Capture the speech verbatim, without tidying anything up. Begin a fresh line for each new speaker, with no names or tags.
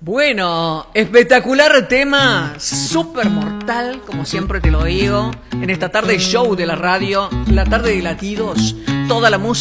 Bueno, espectacular tema, súper mortal, como siempre te lo digo, en esta tarde show de la radio, la tarde de latidos, toda la música